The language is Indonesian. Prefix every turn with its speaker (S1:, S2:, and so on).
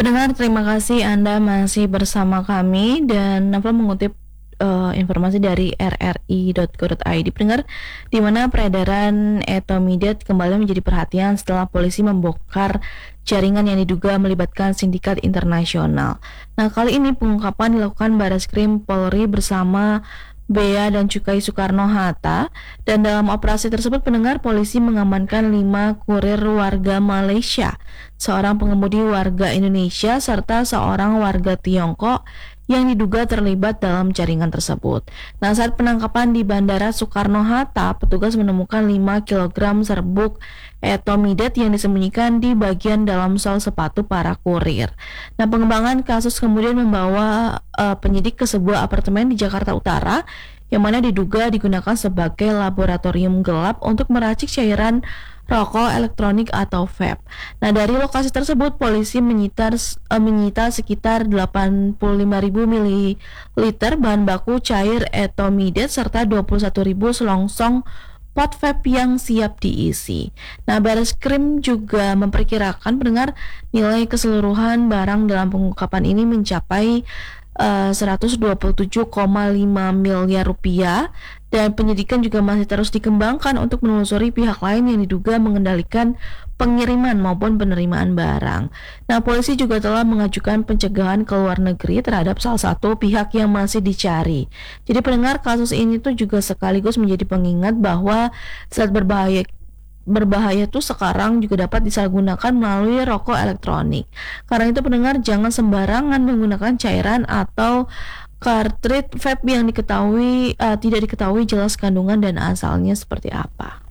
S1: Pendengar, terima kasih Anda masih bersama kami dan Navel mengutip informasi dari rri.co.id. Pendengar, di mana peredaran etomidat kembali menjadi perhatian setelah polisi membongkar jaringan yang diduga melibatkan sindikat internasional. Nah, kali ini pengungkapan dilakukan Barreskrim Polri bersama Bea dan Cukai Soekarno-Hatta, dan dalam operasi tersebut pendengar, polisi mengamankan 5 kurir warga Malaysia, seorang pengemudi warga Indonesia, serta seorang warga Tiongkok yang diduga terlibat dalam jaringan tersebut. Nah, saat penangkapan di Bandara Soekarno-Hatta, petugas menemukan 5 kilogram serbuk etomidat yang disembunyikan di bagian dalam sol sepatu para kurir. Nah, pengembangan kasus kemudian membawa penyidik ke sebuah apartemen di Jakarta Utara yang mana diduga digunakan sebagai laboratorium gelap untuk meracik cairan rokok elektronik atau vape. Nah, dari lokasi tersebut polisi menyita sekitar 85.000 ml bahan baku cair etomidat serta 21.000 selongsong pot vape yang siap diisi. Nah, Barreskrim juga memperkirakan pendengar nilai keseluruhan barang dalam pengungkapan ini mencapai 127,5 miliar rupiah, dan penyidikan juga masih terus dikembangkan untuk menelusuri pihak lain yang diduga mengendalikan pengiriman maupun penerimaan barang. Nah, polisi juga telah mengajukan pencegahan ke luar negeri terhadap salah satu pihak yang masih dicari. Jadi pendengar, kasus ini tuh juga sekaligus menjadi pengingat bahwa zat berbahaya tuh sekarang juga dapat disalahgunakan melalui rokok elektronik. Karena itu pendengar, jangan sembarangan menggunakan cairan atau cartridge vape yang tidak diketahui jelas kandungan dan asalnya seperti apa.